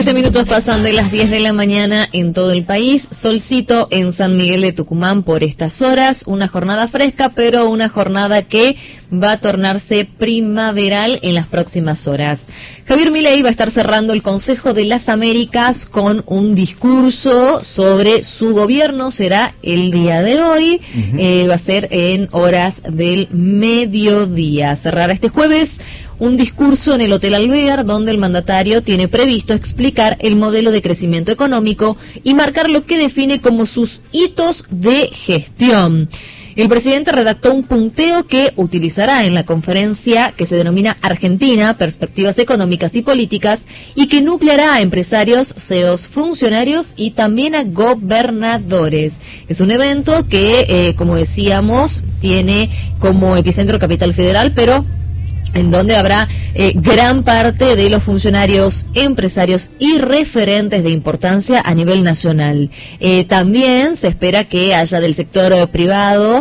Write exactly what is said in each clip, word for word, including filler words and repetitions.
Siete minutos pasan de las diez de la mañana en todo el país. Solcito en San Miguel de Tucumán por estas horas. Una jornada fresca, pero una jornada que va a tornarse primaveral en las próximas horas. Javier Milei va a estar cerrando el Consejo de las Américas con un discurso sobre su gobierno. Será el día de hoy. Uh-huh. Eh, va a ser en horas del mediodía. Cerrará este jueves un discurso en el Hotel Alvear, donde el mandatario tiene previsto explicar el modelo de crecimiento económico y marcar lo que define como sus hitos de gestión. El presidente redactó un punteo que utilizará en la conferencia que se denomina Argentina, Perspectivas Económicas y Políticas, y que nucleará a empresarios, C E Os, funcionarios y también a gobernadores. Es un evento que, eh, como decíamos, tiene como epicentro Capital Federal, pero en donde habrá eh, gran parte de los funcionarios, empresarios y referentes de importancia a nivel nacional. Eh, también se espera que haya del sector privado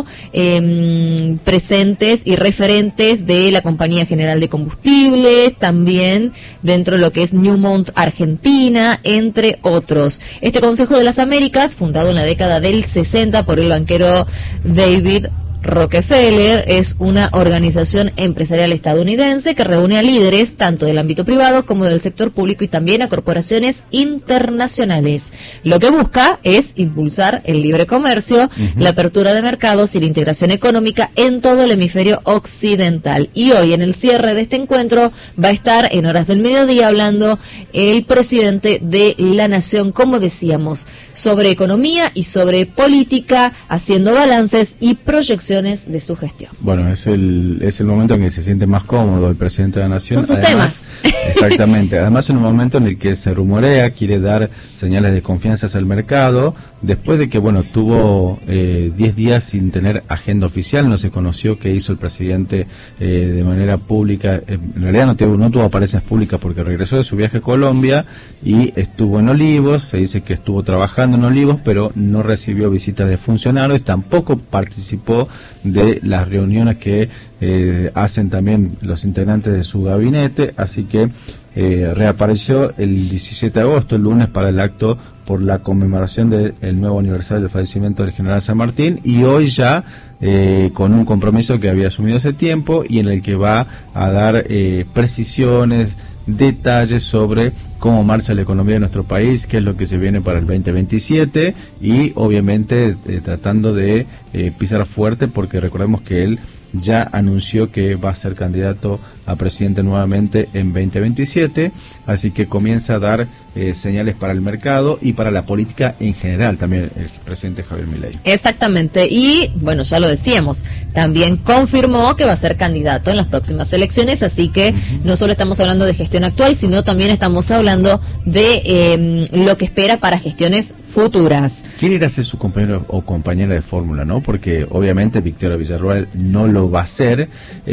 eh, presentes y referentes de la Compañía General de Combustibles, también dentro de lo que es Newmont Argentina, entre otros. Este Consejo de las Américas, fundado en la década del sesenta por el banquero David Rockefeller, es una organización empresarial estadounidense que reúne a líderes tanto del ámbito privado como del sector público y también a corporaciones internacionales. Lo que busca es impulsar el libre comercio, uh-huh. la apertura de mercados y la integración económica en todo el hemisferio occidental. Y hoy, en el cierre de este encuentro, va a estar en horas del mediodía hablando el presidente de la Nación, como decíamos, sobre economía y sobre política, haciendo balances y proyecciones de su gestión. Bueno, es el es el momento en que se siente más cómodo el presidente de la Nación. Son sus Además, temas. Exactamente. Además, en un momento en el que se rumorea, quiere dar señales de confianza al mercado, después de que, bueno, tuvo eh, diez días sin tener agenda oficial, no se conoció qué hizo el presidente eh, de manera pública. En realidad no tuvo, no tuvo apariciones públicas porque regresó de su viaje a Colombia y estuvo en Olivos. Se dice que estuvo trabajando en Olivos, pero no recibió visitas de funcionarios, tampoco participó de las reuniones que eh, hacen también los integrantes de su gabinete, así que eh, reapareció el diecisiete de agosto, el lunes, para el acto por la conmemoración del nuevo aniversario del fallecimiento del general San Martín, y hoy ya eh, con un compromiso que había asumido hace tiempo y en el que va a dar eh, precisiones, detalles sobre cómo marcha la economía de nuestro país, qué es lo que se viene para el veinte veintisiete y obviamente eh, tratando de eh, pisar fuerte, porque recordemos que él ya anunció que va a ser candidato a presidente nuevamente en veinte veintisiete, así que comienza a dar eh, señales para el mercado y para la política en general también el presidente Javier Milei. Exactamente, y bueno, ya lo decíamos, también confirmó que va a ser candidato en las próximas elecciones, así que uh-huh. no solo estamos hablando de gestión actual, sino también estamos hablando de eh, lo que espera para gestiones futuras. ¿Quién irá a ser su compañero o compañera de fórmula, no? Porque obviamente Victoria Villarruel no lo va a hacer,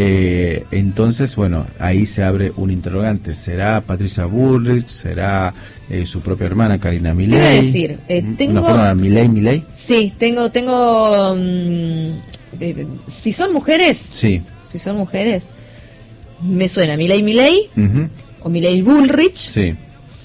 eh, entonces bueno, ahí se abre un interrogante. ¿Será Patricia Bullrich? ¿Será eh, su propia hermana Karina Milei? ¿Qué iba a decir? Eh, tengo... ¿Una forma Milei, Milei? Sí, tengo, tengo um, eh, si son mujeres, sí, si son mujeres, me suena Milei, Milei, uh-huh. o Milei Bullrich, sí,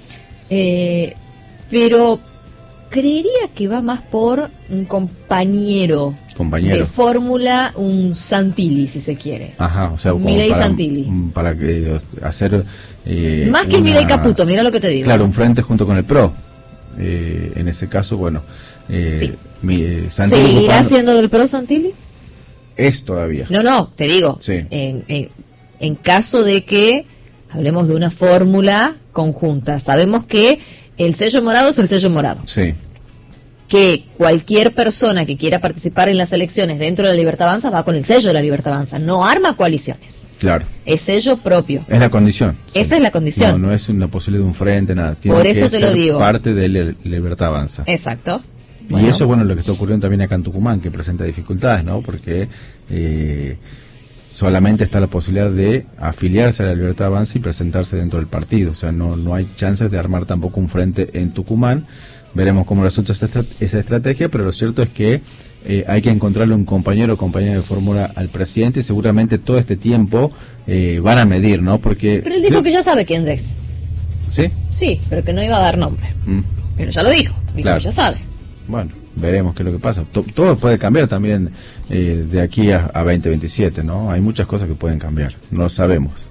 eh, pero creería que va más por un compañero, compañero. de fórmula, un Santilli, si se quiere. Ajá, o sea, como Milei para, Santilli. para que hacer eh, más que el Milei Caputo, mira lo que te digo. Claro, un frente junto con el P R O. Eh, en ese caso, bueno, eh, sí. mi, eh, Santilli ¿seguirá buscando... siendo del P R O Santilli? Es todavía. No, no, te digo, sí. en, en, en caso de que hablemos de una fórmula conjunta, sabemos que el sello morado es el sello morado. Sí. Que cualquier persona que quiera participar en las elecciones dentro de la Libertad Avanza va con el sello de la Libertad Avanza, no arma coaliciones. Claro. Es sello propio. Es la condición. Esa sí. es la condición. No, no es una posibilidad de un frente, nada. Tiene Por eso que te ser lo digo. parte de la Libertad Avanza. Exacto. Y Bueno. eso, bueno, lo que está ocurriendo también acá en Tucumán, que presenta dificultades, ¿no? Porque eh, solamente está la posibilidad de afiliarse a la Libertad Avanza y presentarse dentro del partido. O sea, no, no hay chances de armar tampoco un frente en Tucumán. Veremos cómo resulta esa, esa estrategia, pero lo cierto es que eh, hay que encontrarle un compañero o compañera de fórmula al presidente, y seguramente todo este tiempo eh, van a medir, ¿no? Porque pero él dijo que ya sabe quién es. ¿Sí? Sí, pero que no iba a dar nombre. Mm. Pero ya lo dijo, dijo claro. Ya sabe. Bueno, veremos qué es lo que pasa. T- todo puede cambiar también eh, de aquí a, a veinte veintisiete, ¿no? Hay muchas cosas que pueden cambiar, no lo sabemos.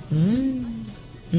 Mm.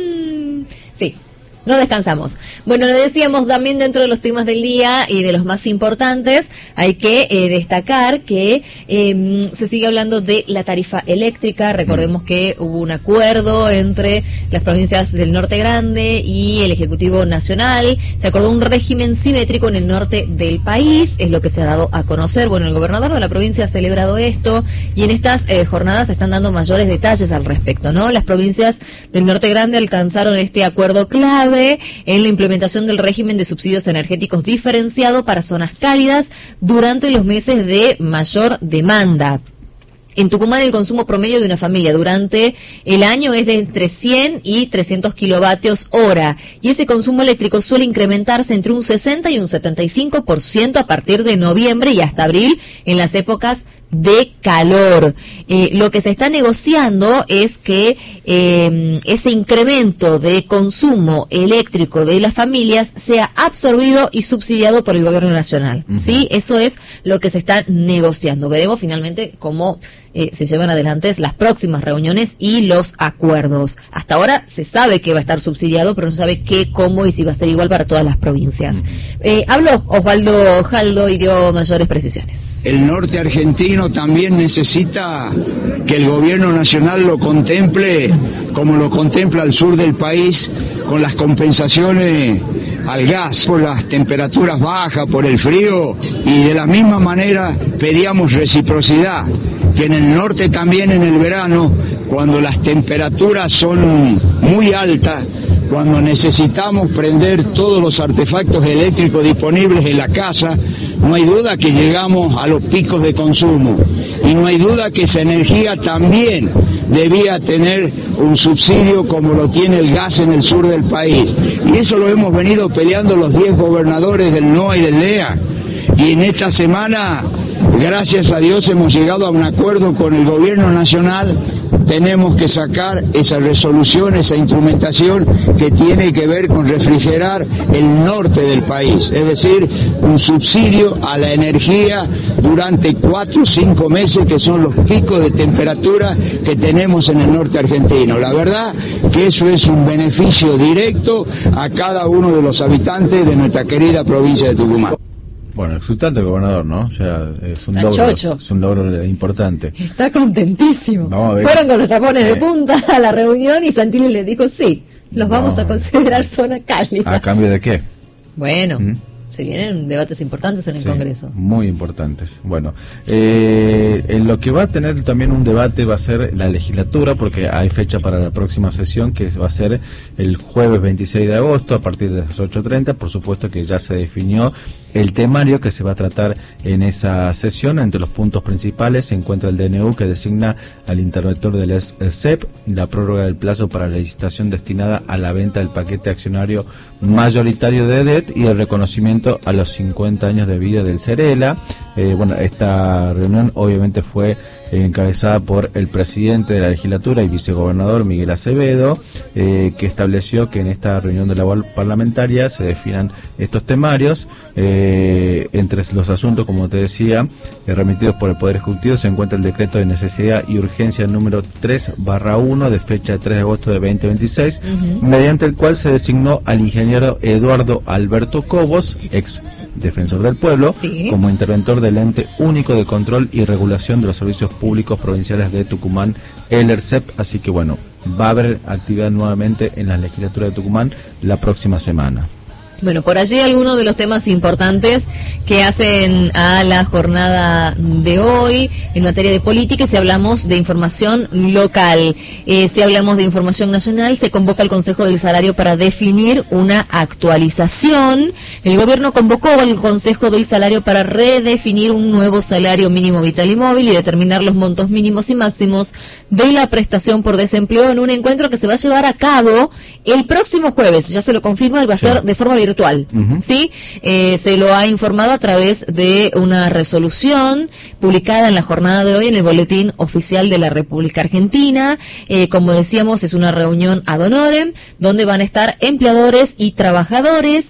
Mm. Sí. No descansamos. Bueno, lo decíamos también dentro de los temas del día y de los más importantes, hay que eh, destacar que eh, se sigue hablando de la tarifa eléctrica. Recordemos que hubo un acuerdo entre las provincias del Norte Grande y el Ejecutivo Nacional. Se acordó un régimen simétrico en el norte del país, es lo que se ha dado a conocer. Bueno, el gobernador de la provincia ha celebrado esto y en estas eh, jornadas se están dando mayores detalles al respecto, ¿no? Las provincias del Norte Grande alcanzaron este acuerdo clave en la implementación del régimen de subsidios energéticos diferenciado para zonas cálidas durante los meses de mayor demanda. En Tucumán el consumo promedio de una familia durante el año es de entre cien y trescientos kilovatios hora y ese consumo eléctrico suele incrementarse entre un sesenta y un setenta y cinco por ciento a partir de noviembre y hasta abril en las épocas de calor. Eh, lo que se está negociando es que eh, ese incremento de consumo eléctrico de las familias sea absorbido y subsidiado por el gobierno nacional. Uh-huh. ¿Sí? Eso es lo que se está negociando. Veremos finalmente cómo eh, se llevan adelante las próximas reuniones y los acuerdos. Hasta ahora se sabe que va a estar subsidiado, pero no se sabe qué, cómo y si va a ser igual para todas las provincias. Uh-huh. Eh, habló Osvaldo Jaldo y dio mayores precisiones. El norte argentino también necesita que el gobierno nacional lo contemple como lo contempla el sur del país, con las compensaciones al gas por las temperaturas bajas, por el frío, y de la misma manera pedíamos reciprocidad, que en el norte también en el verano, cuando las temperaturas son muy altas, cuando necesitamos prender todos los artefactos eléctricos disponibles en la casa, no hay duda que llegamos a los picos de consumo y no hay duda que esa energía también debía tener un subsidio como lo tiene el gas en el sur del país. Y eso lo hemos venido peleando los diez gobernadores del N O A y del L E A. Y en esta semana, gracias a Dios, hemos llegado a un acuerdo con el gobierno nacional. Tenemos que sacar esa resolución, esa instrumentación que tiene que ver con refrigerar el norte del país, es decir, un subsidio a la energía durante cuatro o cinco meses, que son los picos de temperatura que tenemos en el norte argentino. La verdad que eso es un beneficio directo a cada uno de los habitantes de nuestra querida provincia de Tucumán. Bueno, exultante el gobernador, ¿no? O sea, es un Está logro, chocho. es un logro importante. Está contentísimo. Vamos a ver. Fueron con los tapones Sí. de punta a la reunión y Santilli les dijo, sí, los No. vamos a considerar zona cálida. ¿A cambio de qué? Bueno, ¿Mm? se vienen debates importantes en el Sí, Congreso. muy importantes. Bueno, eh, en lo que va a tener también un debate va a ser la legislatura, porque hay fecha para la próxima sesión, que va a ser el jueves veintiséis de agosto a partir de las ocho treinta. Por supuesto que ya se definió el temario que se va a tratar en esa sesión. Entre los puntos principales se encuentra el D N U, que designa al interventor del S E P, la prórroga del plazo para la licitación destinada a la venta del paquete accionario mayoritario de E D E T y el reconocimiento a los cincuenta años de vida del Cerela. Eh, bueno, esta reunión obviamente fue encabezada por el presidente de la legislatura y vicegobernador Miguel Acevedo, eh, que estableció que en esta reunión de labor parlamentaria se definan estos temarios. Eh, entre los asuntos, como te decía, eh, remitidos por el Poder Ejecutivo, se encuentra el decreto de necesidad y urgencia número tres barra uno de fecha tres de agosto de veinte veintiséis, uh-huh. mediante el cual se designó al ingeniero Eduardo Alberto Cobos, ex defensor del pueblo, sí. como interventor del ente único de control y regulación de los servicios públicos provinciales de Tucumán, el E R C E P. Así que bueno, va a haber actividad nuevamente en la legislatura de Tucumán la próxima semana. Bueno, por allí algunos de los temas importantes que hacen a la jornada de hoy en materia de política, y si hablamos de información local, eh, si hablamos de información nacional, se convoca el Consejo del Salario para definir una actualización. El gobierno convocó al Consejo del Salario para redefinir un nuevo salario mínimo vital y móvil y determinar los montos mínimos y máximos de la prestación por desempleo en un encuentro que se va a llevar a cabo el próximo jueves. Ya se lo confirma, va a sí. ser de forma virtual virtual, uh-huh. ¿sí? Eh, se lo ha informado a través de una resolución publicada en la jornada de hoy en el Boletín Oficial de la República Argentina. Eh, como decíamos, es una reunión ad honorem, donde van a estar empleadores y trabajadores.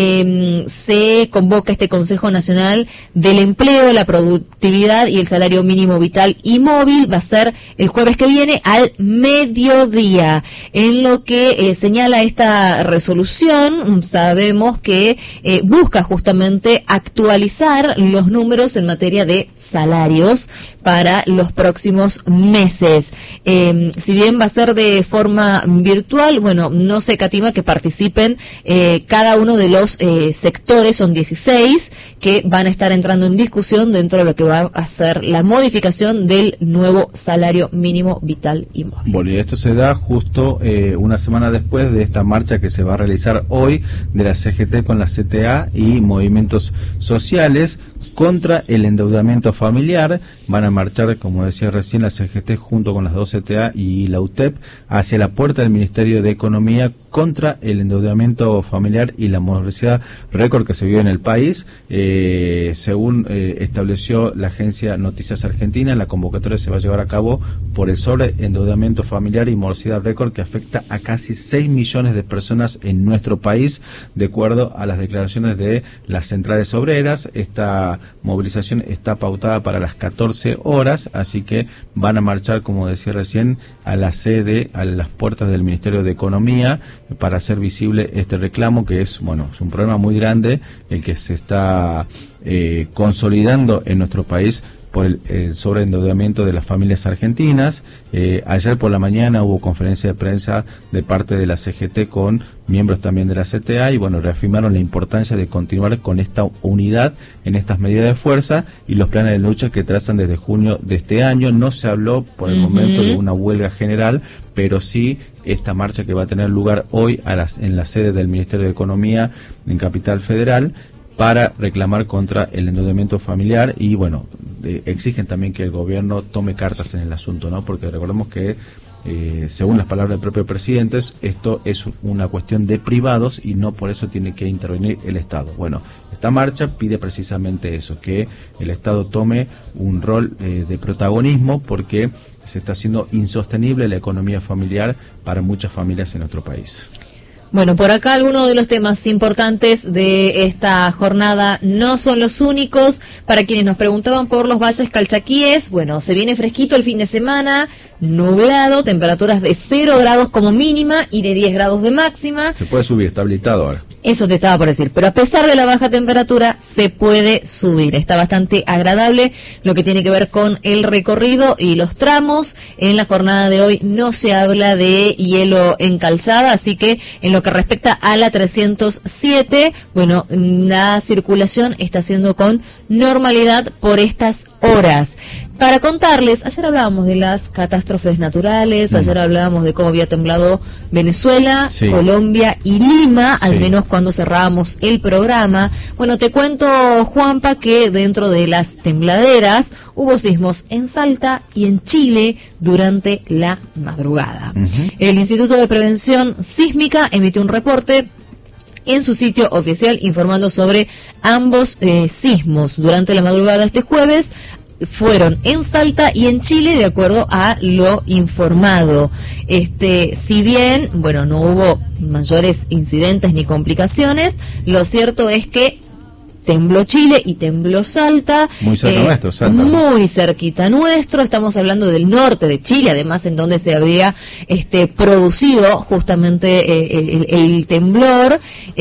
Eh, se convoca este Consejo Nacional del Empleo, la Productividad y el Salario Mínimo Vital y Móvil. Va a ser el jueves que viene al mediodía. En lo que eh, señala esta resolución, sabemos que eh, busca justamente actualizar los números en materia de salarios para los próximos meses. Eh, si bien va a ser de forma virtual, bueno, no se catima que participen eh, cada uno de los eh, sectores, son dieciséis, que van a estar entrando en discusión dentro de lo que va a ser la modificación del nuevo salario mínimo vital y móvil. Bueno, y esto se da justo eh, una semana después de esta marcha que se va a realizar hoy de la C G T con la C T A y movimientos sociales contra el endeudamiento familiar. Van a marchar, como decía recién, la C G T junto con las dos C T A y la U T E P hacia la puerta del Ministerio de Economía contra el endeudamiento familiar y la morosidad récord que se vive en el país. Eh, según eh, estableció la agencia Noticias Argentina, la convocatoria se va a llevar a cabo por el sobreendeudamiento familiar y morosidad récord que afecta a casi seis millones de personas en nuestro país, de acuerdo a las declaraciones de las centrales obreras. Esta movilización está pautada para las catorce horas, así que van a marchar, como decía recién, a la sede, a las puertas del Ministerio de Economía, para hacer visible este reclamo, que es, bueno, es un problema muy grande, el que se está eh, consolidando en nuestro país por el, el sobreendeudamiento de las familias argentinas. Eh, ayer por la mañana hubo conferencia de prensa de parte de la C G T con miembros también de la C T A y bueno, reafirmaron la importancia de continuar con esta unidad en estas medidas de fuerza y los planes de lucha que trazan desde junio de este año. No se habló por el uh-huh. momento de una huelga general, pero sí esta marcha que va a tener lugar hoy a las, en la sede del Ministerio de Economía en Capital Federal, para reclamar contra el endeudamiento familiar y bueno, eh, exigen también que el gobierno tome cartas en el asunto, ¿no? Porque recordemos que eh, según las palabras del propio presidente, esto es una cuestión de privados y no por eso tiene que intervenir el Estado. Bueno, esta marcha pide precisamente eso, que el Estado tome un rol eh, de protagonismo, porque se está haciendo insostenible la economía familiar para muchas familias en nuestro país. Bueno, por acá algunos de los temas importantes de esta jornada no son los únicos. Para quienes nos preguntaban por los valles calchaquíes, bueno, se viene fresquito el fin de semana, nublado, temperaturas de cero grados como mínima y de diez grados de máxima. Se puede subir, está habilitado ahora. Eso te estaba por decir, pero a pesar de la baja temperatura se puede subir. Está bastante agradable lo que tiene que ver con el recorrido y los tramos. En la jornada de hoy no se habla de hielo en calzada, así que en lo que respecta a la trescientos siete, bueno, la circulación está siendo con normalidad por estas horas. Para contarles, ayer hablábamos de las catástrofes naturales, mm. ayer hablábamos de cómo había temblado Venezuela, sí. Colombia y Lima, al sí. menos cuando cerrábamos el programa. Bueno, te cuento, Juanpa, que dentro de las tembladeras hubo sismos en Salta y en Chile durante la madrugada. Uh-huh. El Instituto de Prevención Sísmica emitió un reporte en su sitio oficial informando sobre ambos eh, sismos durante la madrugada de este jueves. Fueron en Salta y en Chile, de acuerdo a lo informado. Este, si bien, bueno, no hubo mayores incidentes ni complicaciones, lo cierto es que tembló Chile y tembló Salta. Muy cerca eh, nuestro, Salta. Muy cerquita nuestro. Estamos hablando del norte de Chile, además en donde se habría este producido justamente eh, el, el temblor,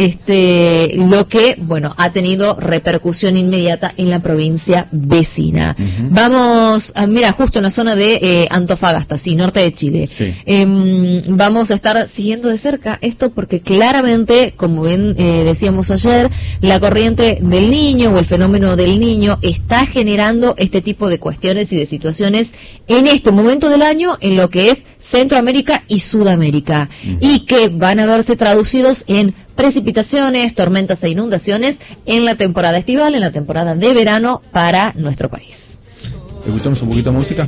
este lo que, bueno, ha tenido repercusión inmediata en la provincia vecina. Uh-huh. Vamos, a, mira, justo en la zona de eh, Antofagasta, sí, norte de Chile. Sí. Eh, vamos a estar siguiendo de cerca esto porque claramente, como bien eh, decíamos ayer, la corriente del Niño o el fenómeno del Niño está generando este tipo de cuestiones y de situaciones en este momento del año en lo que es Centroamérica y Sudamérica, uh-huh. y que van a verse traducidos en precipitaciones, tormentas e inundaciones en la temporada estival, en la temporada de verano para nuestro país. ¿Escuchamos un poquito de música?